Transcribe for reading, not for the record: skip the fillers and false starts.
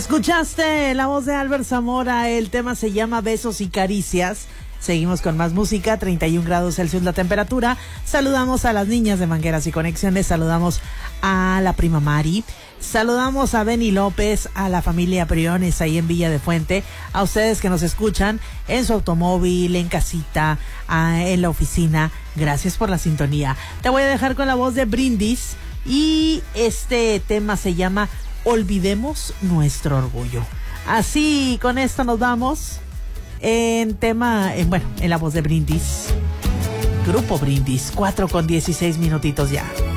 Escuchaste la voz de Albert Zamora, el tema se llama Besos y Caricias. Seguimos con más música, 31 grados Celsius la temperatura. Saludamos a las niñas de Mangueras y Conexiones, saludamos a la prima Mari, saludamos a Benny López, a la familia Priones ahí en Villa de Fuente, a ustedes que nos escuchan en su automóvil, en casita, en la oficina. Gracias por la sintonía. Te voy a dejar con la voz de Brindis y este tema se llama Olvidemos nuestro orgullo. Así, con esto nos vamos en la voz de Brindis. Grupo Brindis, 4:16 minutitos ya.